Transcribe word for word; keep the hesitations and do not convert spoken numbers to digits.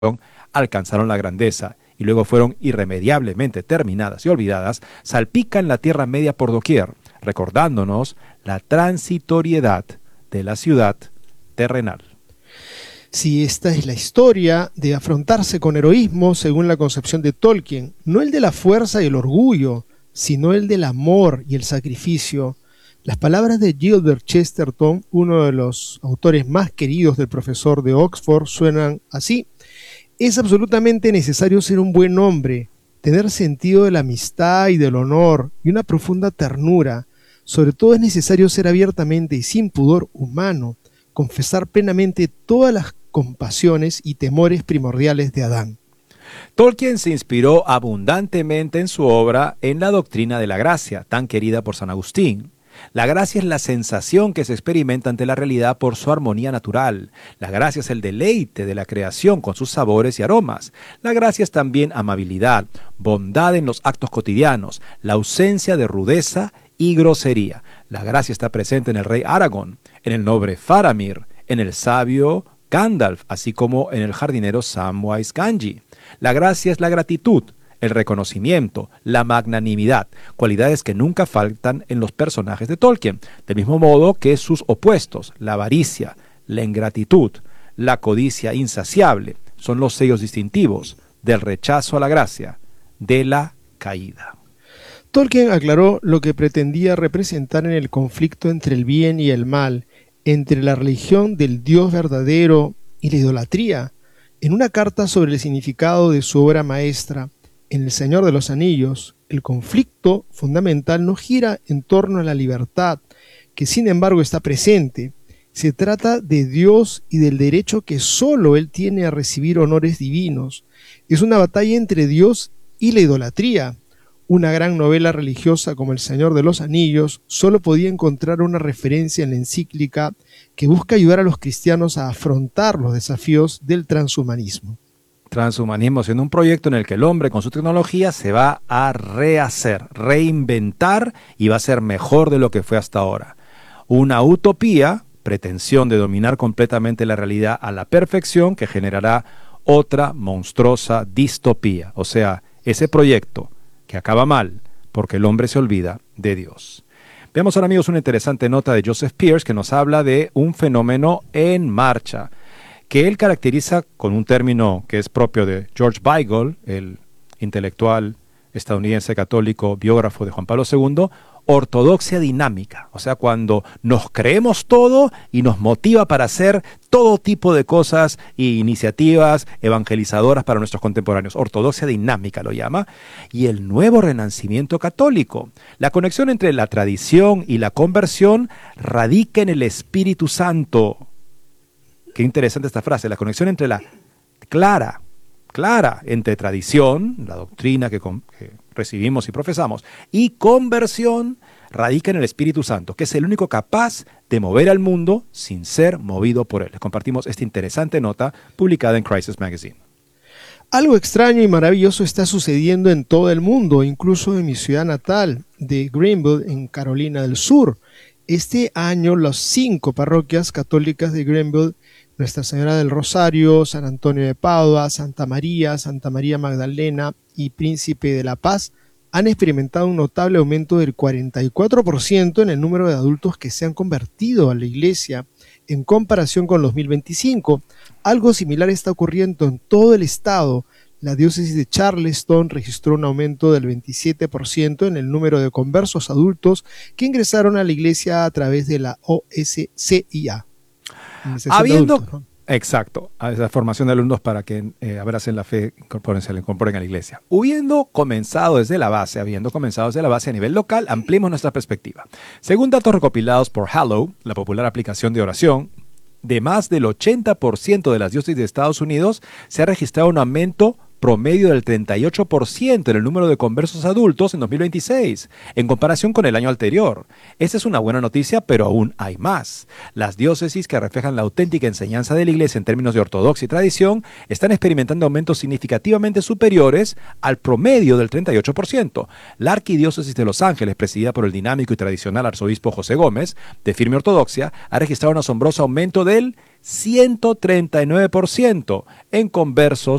alcanzaron la grandeza y luego fueron irremediablemente terminadas y olvidadas, salpican la Tierra Media por doquier, recordándonos la transitoriedad de la ciudad terrenal. Si esta es la historia de afrontarse con heroísmo según la concepción de Tolkien, no el de la fuerza y el orgullo, sino el del amor y el sacrificio. Las palabras de Gilbert Chesterton, uno de los autores más queridos del profesor de Oxford, suenan así: es absolutamente necesario ser un buen hombre, tener sentido de la amistad y del honor y una profunda ternura. Sobre todo es necesario ser abiertamente y sin pudor humano, confesar plenamente todas las compasiones y temores primordiales de Adán. Tolkien se inspiró abundantemente en su obra en la doctrina de la gracia, tan querida por San Agustín. La gracia es la sensación que se experimenta ante la realidad por su armonía natural. La gracia es el deleite de la creación con sus sabores y aromas. La gracia es también amabilidad, bondad en los actos cotidianos, la ausencia de rudeza y grosería. La gracia está presente en el rey Aragorn, en el noble Faramir, en el sabio Gandalf, así como en el jardinero Samwise Gamgee. La gracia es la gratitud, el reconocimiento, la magnanimidad, cualidades que nunca faltan en los personajes de Tolkien, del mismo modo que sus opuestos, la avaricia, la ingratitud, la codicia insaciable, son los sellos distintivos del rechazo a la gracia, de la caída. Tolkien aclaró lo que pretendía representar en el conflicto entre el bien y el mal, entre la religión del Dios verdadero y la idolatría, en una carta sobre el significado de su obra maestra, en El Señor de los Anillos. El conflicto fundamental no gira en torno a la libertad, que sin embargo está presente. Se trata de Dios y del derecho que solo Él tiene a recibir honores divinos. Es una batalla entre Dios y la idolatría. Una gran novela religiosa como El Señor de los Anillos solo podía encontrar una referencia en la encíclica que busca ayudar a los cristianos a afrontar los desafíos del transhumanismo. Transhumanismo siendo un proyecto en el que el hombre con su tecnología se va a rehacer, reinventar y va a ser mejor de lo que fue hasta ahora. Una utopía, pretensión de dominar completamente la realidad a la perfección, que generará otra monstruosa distopía, o sea, ese proyecto que acaba mal porque el hombre se olvida de Dios. Veamos ahora, amigos, una interesante nota de Joseph Pearce que nos habla de un fenómeno en marcha, que él caracteriza con un término que es propio de George Beigel, el intelectual estadounidense católico, biógrafo de Juan Pablo segundo, ortodoxia dinámica, o sea, cuando nos creemos todo y nos motiva para hacer todo tipo de cosas e iniciativas evangelizadoras para nuestros contemporáneos. Ortodoxia dinámica lo llama. Y el nuevo renacimiento católico. La conexión entre la tradición y la conversión radica en el Espíritu Santo. Qué interesante esta frase, la conexión entre la clara, clara, entre tradición, la doctrina que, que recibimos y profesamos, y conversión radica en el Espíritu Santo, que es el único capaz de mover al mundo sin ser movido por él. Les compartimos esta interesante nota publicada en Crisis Magazine. Algo extraño y maravilloso está sucediendo en todo el mundo, incluso en mi ciudad natal de Greenville, en Carolina del Sur. Este año, las cinco parroquias católicas de Greenville, Nuestra Señora del Rosario, San Antonio de Padua, Santa María, Santa María Magdalena y Príncipe de la Paz, han experimentado un notable aumento del cuarenta y cuatro por ciento en el número de adultos que se han convertido a la iglesia en comparación con dos mil veinticinco. Algo similar está ocurriendo en todo el estado. La diócesis de Charleston registró un aumento del veintisiete por ciento en el número de conversos adultos que ingresaron a la iglesia a través de la O S C I A. Habiendo, adultos, ¿no? Exacto, a esa formación de alumnos para que eh, abracen la fe, incorporen, se le incorporen a la iglesia. Habiendo comenzado desde la base, habiendo comenzado desde la base a nivel local, ampliemos nuestra perspectiva. Según datos recopilados por Hallow, la popular aplicación de oración, de más del ochenta por ciento de las diócesis de Estados Unidos se ha registrado un aumento promedio del treinta y ocho por ciento en el número de conversos adultos en dos mil veintiséis, en comparación con el año anterior. Esta es una buena noticia, pero aún hay más. Las diócesis que reflejan la auténtica enseñanza de la Iglesia en términos de ortodoxia y tradición están experimentando aumentos significativamente superiores al promedio del treinta y ocho por ciento. La Arquidiócesis de Los Ángeles, presidida por el dinámico y tradicional arzobispo José Gómez, de firme ortodoxia, ha registrado un asombroso aumento del ciento treinta y nueve por ciento en conversos